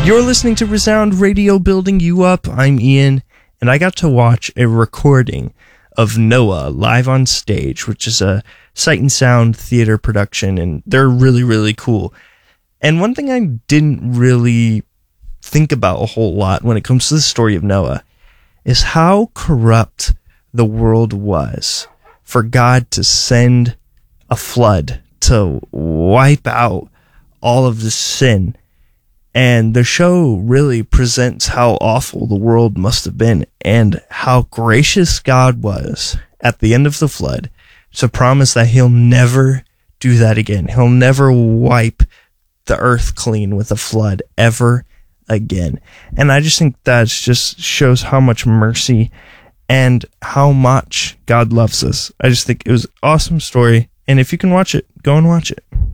You're listening to Resound Radio, building you up. I'm Ian, and I got to watch a recording of Noah live on stage, which is a Sight and Sound theater production, and they're really, really cool. And one thing I didn't really think about a whole lot when it comes to the story of Noah is how corrupt the world was for God to send a flood to wipe out all of the sin. And the show really presents how awful the world must have been and how gracious God was at the end of the flood to promise that he'll never do that again. He'll never wipe the earth clean with a flood ever again. And I just think that just shows how much mercy and how much God loves us. I just think it was an awesome story. And if you can watch it, go and watch it.